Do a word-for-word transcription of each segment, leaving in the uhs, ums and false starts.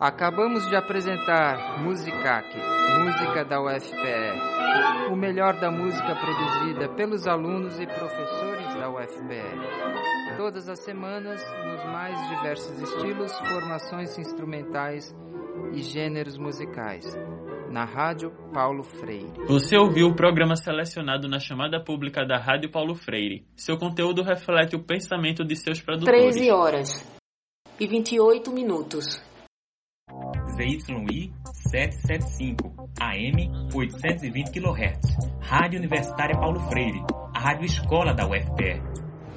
Acabamos de apresentar Musicac, música da U F P E, o melhor da música produzida pelos alunos e professores da U F P E. Todas as semanas, nos mais diversos estilos, formações instrumentais e gêneros musicais. Na Rádio Paulo Freire. Você ouviu o programa selecionado na chamada pública da Rádio Paulo Freire. Seu conteúdo reflete o pensamento de seus produtores. treze horas e vinte e oito minutos. Z Y I setecentos e setenta e cinco, A M oitocentos e vinte quilohertz. Rádio Universitária Paulo Freire, a rádio escola da U F P E.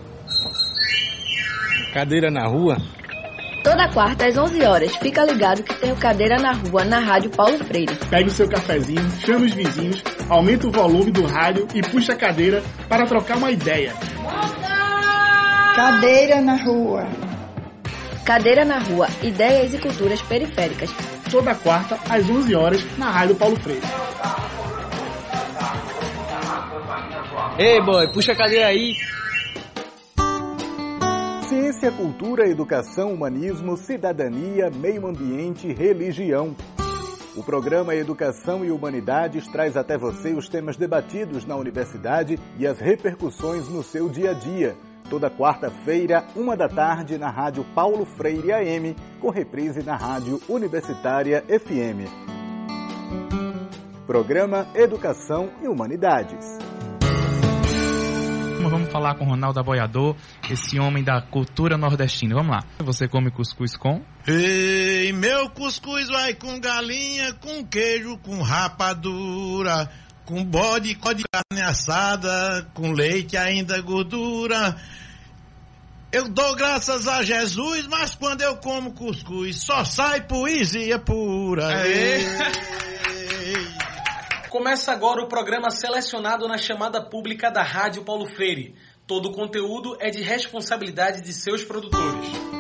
Cadeira na rua? Toda quarta às onze horas, fica ligado que tem o Cadeira na Rua na Rádio Paulo Freire. Pegue o seu cafezinho, chame os vizinhos, aumenta o volume do rádio e puxa a cadeira para trocar uma ideia. Cadeira na Rua. Cadeira na Rua, ideias e culturas periféricas. Toda quarta às onze horas na Rádio Paulo Freire. Ei, boy, puxa a cadeira aí. Ciência, cultura, educação, humanismo, cidadania, meio ambiente, religião. O programa Educação e Humanidades traz até você os temas debatidos na universidade e as repercussões no seu dia a dia. Toda quarta-feira, uma da tarde, na Rádio Paulo Freire A M, com reprise na Rádio Universitária F M. Programa Educação e Humanidades. Vamos falar com Ronaldo Aboiador, esse homem da cultura nordestina. Vamos lá. Você come cuscuz com? Ei, meu cuscuz vai com galinha, com queijo, com rapadura, com bode, de carne assada, com leite ainda gordura. Eu dou graças a Jesus, mas quando eu como cuscuz, só sai poesia pura. Ei. Começa agora o programa selecionado na chamada pública da Rádio Paulo Freire. Todo o conteúdo é de responsabilidade de seus produtores.